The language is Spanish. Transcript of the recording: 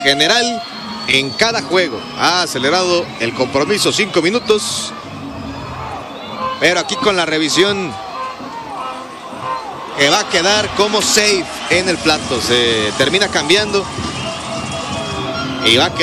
general en cada juego. Ha acelerado el compromiso 5 minutos. Pero aquí con la revisión que va a quedar como safe en el plato. Se termina cambiando y va a quedar